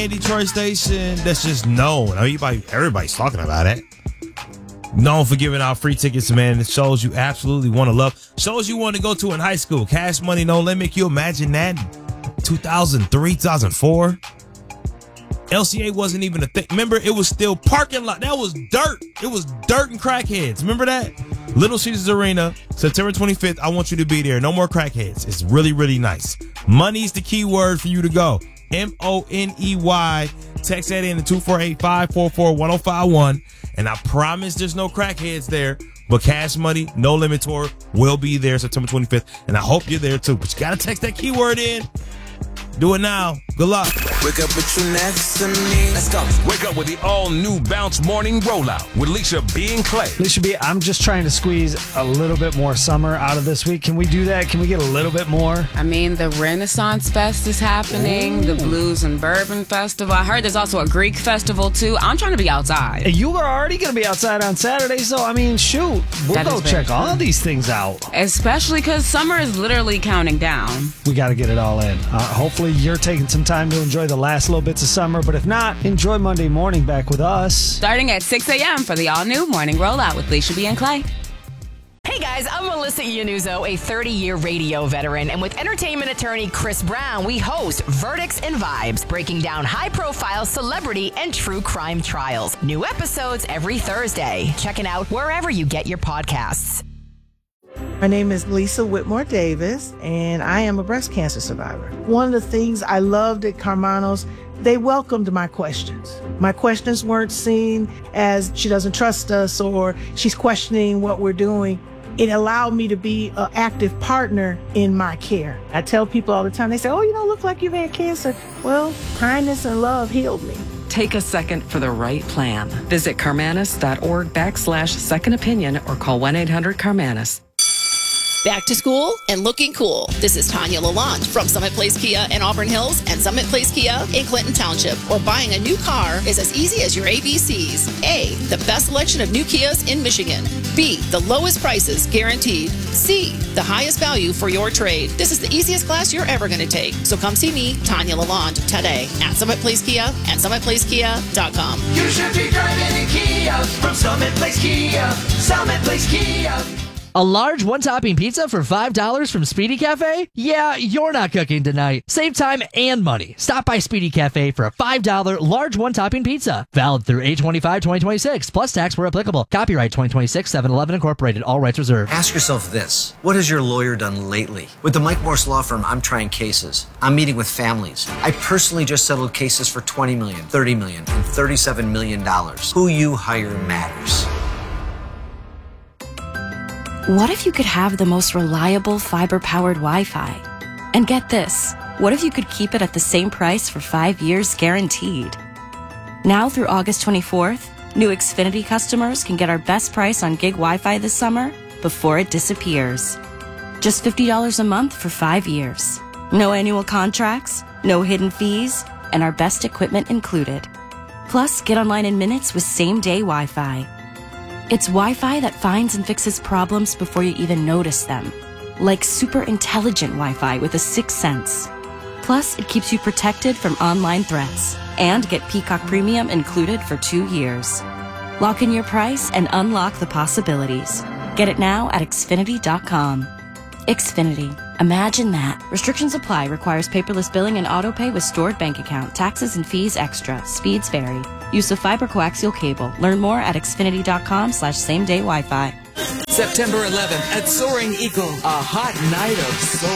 NBA Detroit station that's just known. I mean, everybody's talking about it. Known for giving out free tickets, man. It shows you absolutely want to love. Shows you want to go to in high school. Cash Money, No Limit. Can you imagine that? 2003, 2004. LCA wasn't even a thing. Remember, it was still parking lot. That was dirt. It was dirt and crackheads. Remember that? Little Caesars Arena, September 25th. I want you to be there. No more crackheads. It's really, really nice. Money's the key word for you to go. MONEY. Text that in to 248-544-1051. And I promise there's no crackheads there. But Cash Money, No Limit Tour will be there September 25th. And I hope you're there too. But you got to text that keyword in. Do it now. Good luck. Wake up with you next to me. Let's go. Wake up with the all-new Bounce Morning Rollout with Alicia B. and Clay. Alicia B., I'm just trying to squeeze a little bit more summer out of this week. Can we do that? Can we get a little bit more? I mean, the Renaissance Fest is happening, the Blues and Bourbon Festival. I heard there's also a Greek festival, too. I'm trying to be outside. You are already going to be outside on Saturday, so, I mean, shoot. We'll go check all these things out. Especially because summer is literally counting down. We got to get it all in. Hopefully, you're taking some time to enjoy the last little bits of summer, but if not, enjoy Monday morning back with us. Starting at 6 a.m. for the all-new Morning Rollout with Alicia B. and Clay. Hey guys, I'm Melissa Iannuzzo, a 30-year radio veteran, and with entertainment attorney Chris Brown, we host Verdicts and Vibes, breaking down high-profile celebrity and true crime trials. New episodes every Thursday. Check it out wherever you get your podcasts. My name is Lisa Whitmore Davis, and I am a breast cancer survivor. One of the things I loved at Carmanos, they welcomed my questions. My questions weren't seen as she doesn't trust us or she's questioning what we're doing. It allowed me to be an active partner in my care. I tell people all the time, they say, oh, you don't look like you've had cancer. Well, kindness and love healed me. Take a second for the right plan. Visit Carmanis.org/second opinion or call 1-800-CARMANIS. Back to school and looking cool. This is Tanya Lalonde from Summit Place Kia in Auburn Hills and Summit Place Kia in Clinton Township. Or buying a new car is as easy as your ABCs. A, the best selection of new Kias in Michigan. B, the lowest prices guaranteed. C, the highest value for your trade. This is the easiest class you're ever going to take. So come see me, Tanya Lalonde, today at Summit Place Kia and SummitPlaceKia.com. You should be driving a Kia from Summit Place Kia. Summit Place Kia. A large one-topping pizza for $5 from Speedy Cafe? Yeah, you're not cooking tonight. Save time and money. Stop by Speedy Cafe for a $5 large one-topping pizza. Valid through 8/25/2026, plus tax where applicable. Copyright 2026, 7-Eleven Incorporated. All rights reserved. Ask yourself this. What has your lawyer done lately? With the Mike Morse Law Firm, I'm trying cases. I'm meeting with families. I personally just settled cases for $20 million, $30 million, and $37 million. Who you hire matters. What if you could have the most reliable fiber-powered Wi-Fi? And get this, what if you could keep it at the same price for 5 years guaranteed? Now through August 24th, new Xfinity customers can get our best price on gig Wi-Fi this summer before it disappears. Just $50 a month for 5 years. No annual contracts, no hidden fees, and our best equipment included. Plus, get online in minutes with same-day Wi-Fi. It's Wi-Fi that finds and fixes problems before you even notice them. Like super intelligent Wi-Fi with a sixth sense. Plus, it keeps you protected from online threats. And get Peacock Premium included for 2 years. Lock in your price and unlock the possibilities. Get it now at Xfinity.com. Xfinity. Imagine that. Restrictions apply. Requires paperless billing and autopay with stored bank account. Taxes and fees extra. Speeds vary. Use of fiber coaxial cable. Learn more at Xfinity.com/same-day Wi-Fi. September 11th at Soaring Eagle, a hot night of soul.